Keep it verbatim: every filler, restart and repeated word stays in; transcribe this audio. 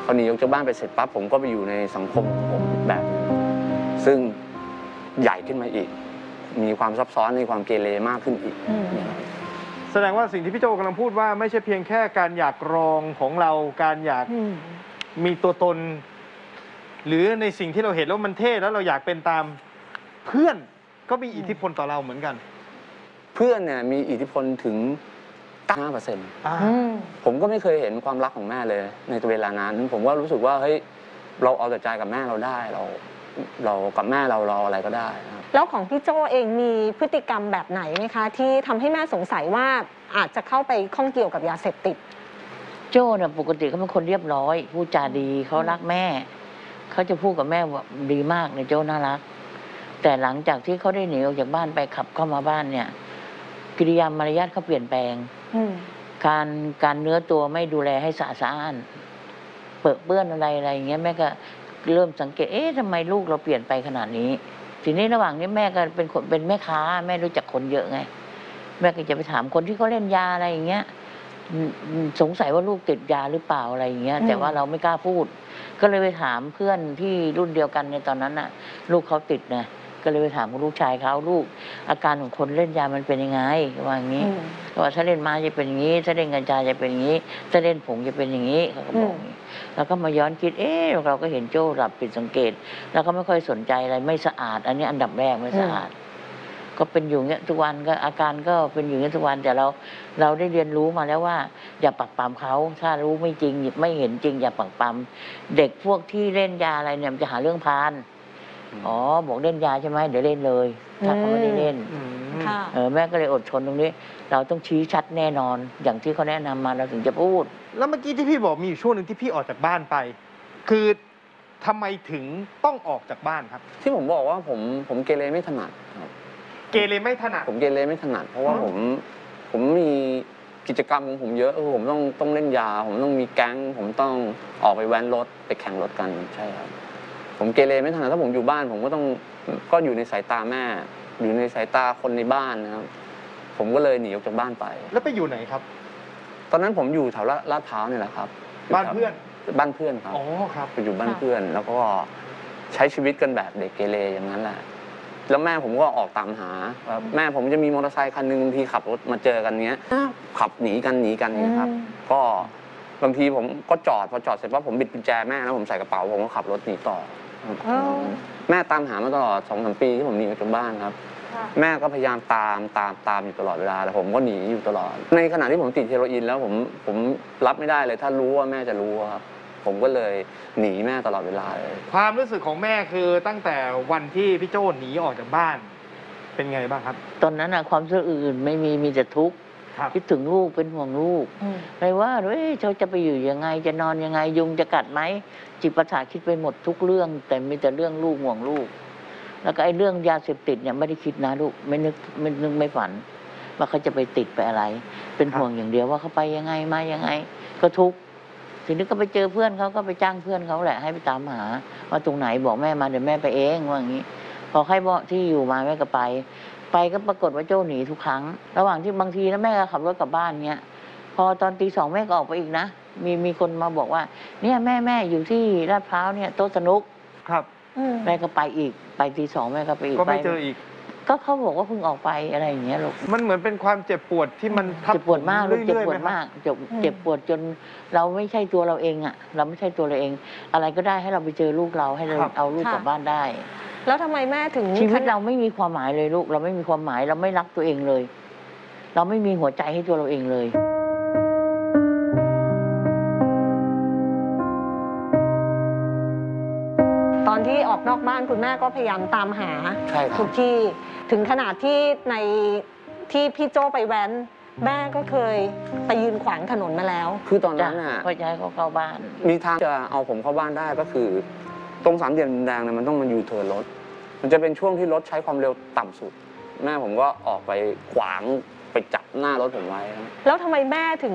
พอหนีออกจากบ้านไปเสร็จปั๊บผมก็ไปอยู่ในสังคมของผมแบบนึงซึ่งใหญ่ขึ้นมาอีกมีความซับซ้อนในความเกเรมากขึ้นอีกแสดงว่าสิ่งที่พี่โจกำลังพูดว่าไม่ใช่เพียงแค่การอยากรองของเราการอยากมีตัวตนหรือในสิ่งที่เราเห็นแล้วมันเท่แล้วเราอยากเป็นตามเพื่อนก็มีอิทธิพลต่อเราเหมือนกันเพื่อนเนี่ยมีอิทธิพลถึงห้าเปอร์เซ็นต์ผมก็ไม่เคยเห็นความรักของแม่เลยในตัวเวลานั้นผมก็รู้สึกว่าเฮ้ยเราเอาแต่ใจกับแม่เราได้เราเรากับแม่เราเราอะไรก็ได้ครับแล้วของพี่โจเองมีพฤติกรรมแบบไหนไหมคะที่ทำให้แม่สงสัยว่าอาจจะเข้าไปข้องเกี่ยวกับยาเสพติดโจเนี่ยปกติเขาเป็นคนเรียบร้อยพูดจาดีเขารักแม่เขาจะพูดกับแม่ว่าดีมากในโจน่ารักแต่หลังจากที่เขาได้หนีออกจากบ้านไปขับเข้ามาบ้านเนี่ยกิริยามารยาทเขาเปลี่ยนแปลงการการเนื้อตัวไม่ดูแลให้สะอาดเปื้อนเปื้อนอะไรอะไรอย่างเงี้ยแม่ก็เริ่มสังเกตเอ๊ะทำไมลูกเราเปลี่ยนไปขนาดนี้ทีนี้ระหว่างนี้แม่ก็เป็นคนเป็นแม่ค้าแม่รู้จักคนเยอะไงแม่ก็จะไปถามคนที่เขาเล่นยาอะไรอย่างเงี้ยสงสัยว่าลูกติดยาหรือเปล่าอะไรอย่างเงี้ยแต่ว่าเราไม่กล้าพูดก็เลยไปถามเพื่อนที่รุ่นเดียวกันในตอนนั้นน่ะลูกเขาติดนะก็เลยไปถามลูกชายเขาลูกอาการของคนเล่นยามันเป็นยังไงว่าอย่างนี้ว่าถ้าเล่นมาจะเป็นอย่างนี้ถ้าเล่นกัญชาจะเป็นอย่างนี้ถ้าเล่นผงจะเป็นอย่างนี้เขาก็บอกอย่างนี้แล้วก็มาย้อนคิดเอ๊ะเราก็เห็นโจ้หลับผิดสังเกตแล้วก็ไม่ค่อยสนใจอะไรไม่สะอาดอันนี้อันดับแรกไม่สะอาดก็เป็นอยู่เงี้ยทุกวันก็อาการก็เป็นอยู่เงี้ยทุกวันแต่เราเราได้เรียนรู้มาแล้วว่าอย่าปักปั๊มเขาถ้ารู้ไม่จริงไม่เห็นจริงอย่าปักปั๊มเด็กพวกที่เล่นยาอะไรเนี่ยจะหาเรื่องพานอ๋อบอกเล่นยาใช่ไหมเดี๋ยวเล่นเลยถ้าเขาไม่ได้เล่นเออแม่ก็เลยอดทนตรงนี้เราต้องชี้ชัดแน่นอนอย่างที่เขาแนะนำมาเราถึงจะพูดแล้วเมื่อกี้ที่พี่บอกมีอยู่ช่วงหนึ่งที่พี่ออกจากบ้านไปคือทำไมถึงต้องออกจากบ้านครับที่ผมบอกว่าผมผมเกเรไม่ถนัดครับเกเรไม่ถนัดผมเกเรไม่ถนัดเพราะว่าผมผมมีกิจกรรมของผมเยอะผมต้องต้องเล่นยาผมต้องมีแก๊งผมต้องออกไปแว้นรถไปแข่งรถกันใช่ครับผมเกเรไม่ถนัดถ้าผมอยู่บ้านผมก็ต้องก็อยู่ในสายตาแม่อยู่ในสายตาคนในบ้านนะครับผมก็เลยหนีออกจากบ้านไปแล้วไปอยู่ไหนครับตอนนั้นผมอยู่แถวลาดพร้าวนี่แหละครับบ้านเพื่อนบ้านเพื่อนครับอ๋อครับไปอยู่บ้านเพื่อนแล้วก็ใช้ชีวิตกันแบบเด็กเกเรอย่างนั้นแหละแล้วแม่ผมก็ออกตามหาแม่ผมจะมีมอเตอร์ไซค์คันหนึ่งบางทีขับรถมาเจอกันเนี้ยขับหนีกันหนีกันนี่ครับก็บางทีผมก็จอดพอจอดเสร็จว่าผมบิดกุญแจแม่แล้วผมใส่กระเป๋าผมก็ขับรถหนีต่อแม่ตามหามาตลอดสองสามปีที่ผมหนีออกจากบ้านครับแม่ก็พยายามตามตามตามอยู่ตลอดเวลาแต่ผมก็หนีอยู่ตลอดในขณะที่ผมติดเฮโรอีนแล้วผมผมรับไม่ได้เลยถ้ารู้ว่าแม่จะรู้ครับผมก็เลยหนีแม่ตลอดเวลาเลยความรู้สึกของแม่คือตั้งแต่วันที่พี่โจ้หนีออกจากบ้านเป็นไงบ้างครับตอนนั้นอะความรู้สึกอื่นไม่มีมีแต่ทุกข์คิดถึงลูกเป็นห่วงลูกไม่ว่าเฮ้ยเขาจะไปอยู่ยังไงจะนอนยังไงยุงจะกัดไหมจิตประสาทคิดไปหมดทุกเรื่องแต่มีแต่เรื่องลูกห่วงลูกแล้วก็ไอ้เรื่องยาเสพติดเนี่ยไม่ได้คิดนะลูกไม่นึกไม่นึกไม่ฝันว่าเขาจะไปติดไปอะไรเป็นห่วงอย่างเดียวว่าเขาไปยังไงมายังไงก็ทุกข์ทีนี้ก็ไปเจอเพื่อนเขาก็ไปจ้างเพื่อนเขาแหละให้ไปตามหาว่าตรงไหนบอกแม่มาเดี๋ยวแม่ไปเองว่าอย่างนี้พอใครบอกที่อยู่มาแม่ก็ไปไปก็ปรากฏว่าโจ้หนีทุกครั้งระหว่างที่บางทีแล้วแม่ก็ขับรถกลับบ้านเงี้ยพอตอนตีสองแม่ก็ออกไปอีกนะมีมีคนมาบอกว่าเนี่ยแม่แม่อยู่ที่ลาดพร้าวเนี่ยโต๊ะสนุกครับแม่ก็ไปอีกไปตีสองแม่ก็ไปอีกก็ไม่เจออีกก็เขาบอกว่าเพิ่งออกไปอะไรอย่างเงี้ยลูกมันเหมือนเป็นความเจ็บปวดที่มันเจ็บปวดมากลูกเจ็บปวดมากเจ็บเจ็บปวดจนเราไม่ใช่ตัวเราเองอ่ะเราไม่ใช่ตัวเราเองอะไรก็ได้ให้เราไปเจอลูกเราให้เราเอาลูกกลับบ้านได้แล้วทำไมแม่ถึงชีวิตเราไม่มีความหมายเลยลูกเราไม่มีความหมายเราไม่รักตัวเองเลยเราไม่มีหัวใจให้ตัวเราเองเลยตอนที่ออกนอกบ้านคุณแม่ก็พยายามตามหาทุกที่ถึงขนาดที่ในที่พี่โจ้ไปแว้นแม่ก็เคยไปยืนขวางถนนมาแล้วคือตอนนั้นน่ะพ่อจะให้เขาเข้าบ้านมีทางจะเอาผมเข้าบ้านได้ก็คือตรงสามเหลี่ยมดินแดงเนี่ยมันต้องมายูเทิร์นรถมันจะเป็นช่วงที่รถใช้ความเร็วต่ำสุดแม่ผมก็ออกไปขวางไปจับหน้ารถผมไว้แล้วทำไมแม่ถึง